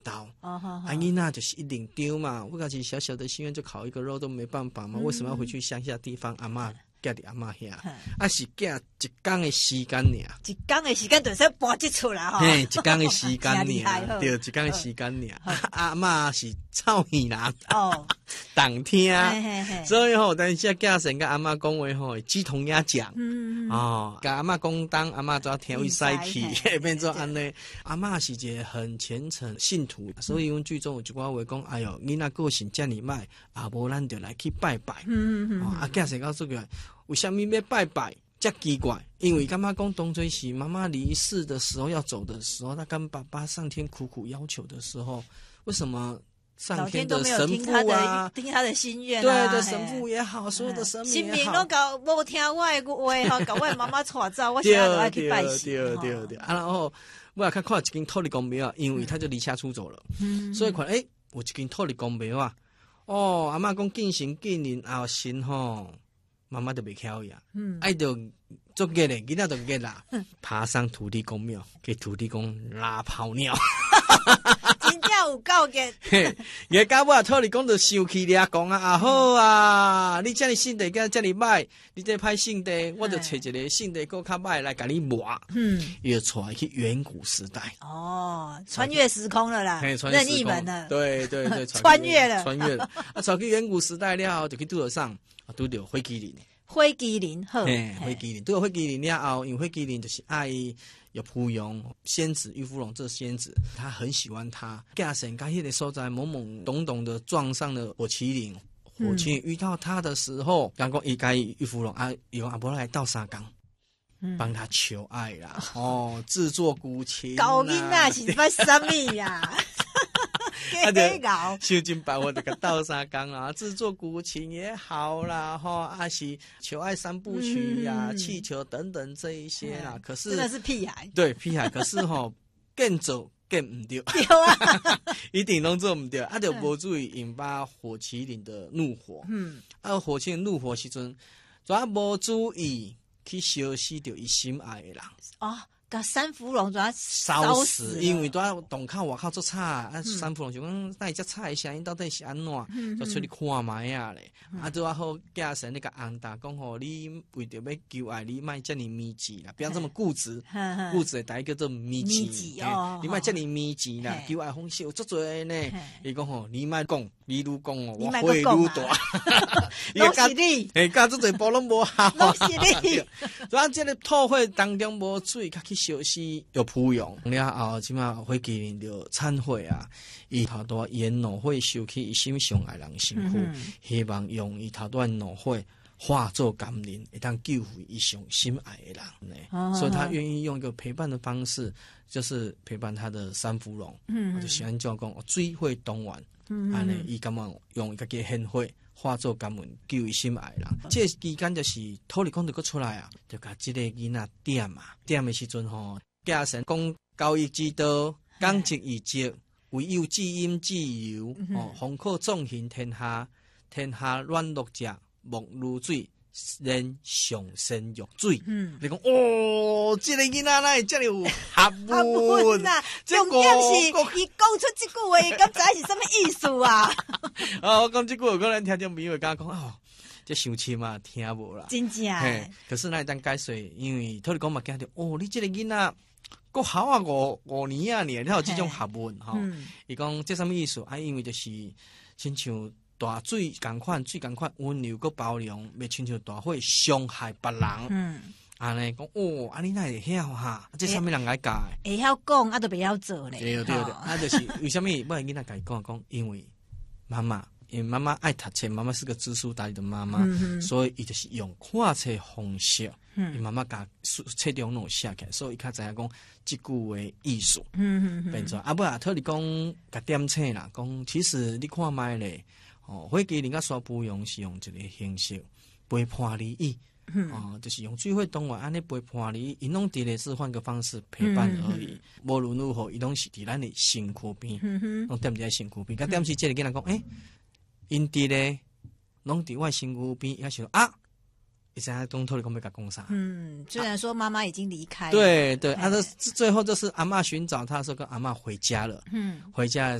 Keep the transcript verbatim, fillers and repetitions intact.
刀。啊，囡仔就是一定丢嘛，我感觉小小的心愿就烤一个肉都没办法嘛，嗯、为什么要回去乡下地方阿嬷？嫁伫阿嬷遐，啊是嫁一天的时间尔， 一天的时间就说搬得出来吼， 嘿，一天的时间尔，对，一天的时间尔。阿嬷是臭耳人哦，动听，所以吼，但是嫁神跟阿嬷讲话吼，鸡同鸭讲，嗯哦，跟阿嬷讲当阿嬷就要听为使去，变做安尼。阿嬷是一个很虔诚信徒，所以阮剧中有一寡话讲，哎哟，囡仔个性遮尔歹，啊无咱就来去拜拜，嗯嗯嗯，啊嫁神告诉佢。为什么要拜拜？这奇怪，因为干妈公当作是妈妈离世的时候要走的时候，他跟爸爸上天苦苦要求的时候，为什么上天的神父啊， 听他的心愿、啊， 对的神父也好，所有的神明也好， 神明都搞无听我的话哈，搞我妈妈带走，我现在都要去拜神。 对对对，啊，然后我来看看一间土地公庙啊，因为他就离家出走了，嗯、所以看诶，有一间土地公庙啊，哦，阿嬷讲敬神敬人后神吼。妈妈都袂巧呀，嗯，爱就做个嘞，囡仔就个啦，爬上土地公庙，给土地公拉泡尿， 真正有够个。 个到尾土地公就生气了，讲啊，啊好啊，你这里信地个这里歹，你这歹信地，我就找一个信地够较歹来甲你磨，嗯，又出来去远古时代。 哦，穿越时空了啦，任意门了， 对对对， 穿越了， 穿越了。啊，出去远古时代了后，就去拄到上。拄到火麒麟， 火麒麟好， 嘿，火麒麟，拄到火麒麟了后，因为火麒麟就是爱有芙蓉仙子玉芙蓉这仙子，他很喜欢他，嫁神在迄个所在懵懵懂懂的撞上了火麒麟，火麒麟遇到他的时候，刚讲伊该玉芙蓉啊，有阿伯来倒沙缸。帮他求爱啦，哦，自作古琴、啊， 搞囡仔是发什么呀？ 啊，就想尽办法这个倒沙缸啊，制作古琴也好啦，哈，啊是求爱三部曲呀、啊、嗯、气球等等这一些啦。可是真的是屁孩， 对屁孩，可是哈更走更唔对， 对啊， 一定拢做唔对，啊就无注意引发火麒麟的怒火。嗯，啊火麒麟怒火时阵，主要无注意去烧死掉伊心爱的人。 哦。甲三芙蓉把它烧死，因为都要洞口外口做菜，啊、嗯，三芙蓉就讲那只菜声音到底是安怎，嗯、就出去看卖啊咧。嗯、啊，拄啊好嫁神那个安达讲吼，你为着要求爱，你莫遮尔密集啦，不要这么固执，嗯、固执的第一个叫做密集哦，你莫遮尔密集啦，求爱方式有足多呢。伊讲吼，你莫讲，你愈讲哦，我火愈大。 拢是你， 诶，加足侪波拢无效， 拢是你。 所以这个透火当中无水，较去。烧死有芙蓉了后，即马火麒麟就忏悔啊！伊头拄沿怒火烧起伊心上爱人身躯，嗯、希望用伊头拄怒火化作甘霖，会当救回伊上心爱的人呢。哦、所以他愿意用一个陪伴的方式，就是陪伴他的三芙蓉。嗯，就喜欢叫讲水火同源，安尼伊感觉用家己献火。化作甘霖救伊心爱人，嗯、这期间就是土地公就搁出来啊，就甲这个囡仔点嘛，点的时阵吼，嫁神讲交易之道，讲直义直，唯有至阴至柔，嗯、哦，方可纵行天下，天下软弱者莫如水，人上身若水。嗯，你讲哦，这个囡仔来这里有学问啊，重点是伊讲出这句话，敢知是什么意思啊？ 啊，我讲这句话，可能听众朋友甲讲哦，这伤深嘛，听无啦。 真正。 嘿，可是那当解说，因为土地公嘛惊到，哦，你这个囡仔，够好啊，五五年啊，你你有这种学问哈。伊讲、嗯、这什么意思？啊，因为就是亲像。大水同款，水同款温柔佮包容，袂亲像大火伤害别人。嗯，安尼讲哦，安尼哪会晓哈？这啥物人来教？ 会晓讲，啊，都袂晓做咧。 对对对，哦、啊，就是为什么我囡仔甲伊讲讲？因为妈妈，因为妈妈爱读册，妈妈是个知书达理的妈妈，嗯、所以伊就是用看册方式。嗯，妈妈甲册中弄写起来，所以伊较知影讲即句话意思。嗯嗯变做啊，不啊，特你讲甲点册啦，讲其实你看卖咧。哦，火麒麟甲沙芙蓉是用一个形式陪伴你意，嗯、哦，就是用水火同源安尼陪伴你，伊拢伫咧是换个方式陪伴而已。无论如何，伊拢是伫咱的身躯边，拢踮伫身躯边。甲踮是即个囡仔讲，诶、欸，因伫咧拢伫我身躯边，伊想啊， 一直在东偷里公被讲啥？ 嗯，虽然说妈妈已经离开了， 对对， 哎啊，这最后就是阿嬷寻找他的时候，跟阿嬷回家了。 嗯， 回家